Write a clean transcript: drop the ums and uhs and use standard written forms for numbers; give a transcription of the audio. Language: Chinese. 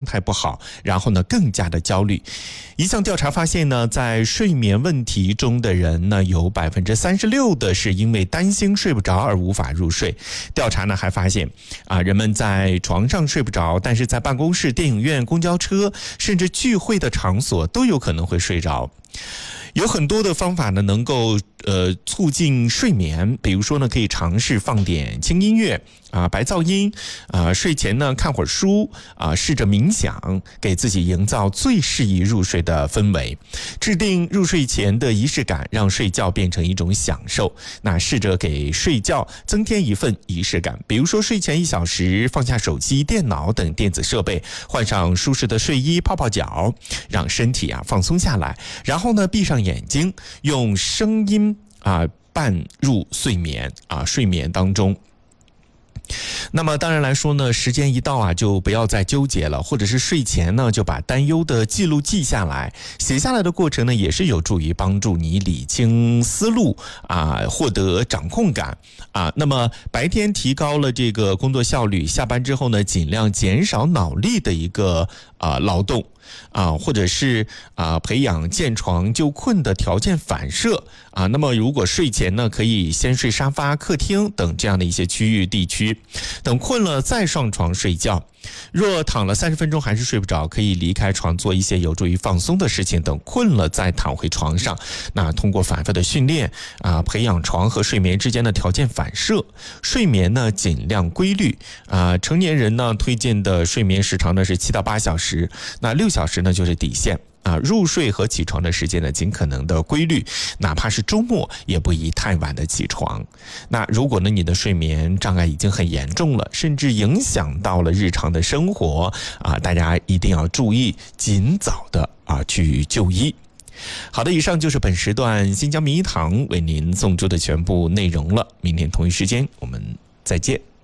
态不好，然后呢更加的焦虑。一项调查发现呢，在睡眠问题中的人呢，有36%的是因为担心睡不着而无法入睡。调查呢还发现人们在床上睡不着，但是在办公室、电影院、公交车甚至聚会的场所都有可能会睡着。有很多的方法呢，能够促进睡眠，比如说呢，可以尝试放点轻音乐白噪音睡前呢看会儿书试着冥想，给自己营造最适宜入睡的氛围，制定入睡前的仪式感，让睡觉变成一种享受。那试着给睡觉增添一份仪式感，比如说睡前1小时放下手机、电脑等电子设备，换上舒适的睡衣，泡泡脚，让身体放松下来，然后呢闭上眼睛，用声音伴入睡眠睡眠当中。那么当然来说呢，时间一到就不要再纠结了，或者是睡前呢就把担忧的记录记下来，写下来的过程呢也是有助于帮助你理清思路获得掌控感那么白天提高了这个工作效率，下班之后呢尽量减少脑力的一个劳动或者是培养见床就困的条件反射那么如果睡前呢可以先睡沙发、客厅等这样的一些区域地区，等困了再上床睡觉。若躺了30分钟还是睡不着，可以离开床做一些有助于放松的事情，等困了再躺回床上。那通过反复的训练培养床和睡眠之间的条件反射，睡眠呢尽量规律成年人呢推荐的睡眠时长呢是7到8小时，那6小时呢就是底线入睡和起床的时间呢尽可能的规律，哪怕是周末也不宜太晚的起床。那如果呢你的睡眠障碍已经很严重了，甚至影响到了日常的生活大家一定要注意，尽早的去就医。好的，以上就是本时段新疆名医堂为您送出的全部内容了，明天同一时间我们再见。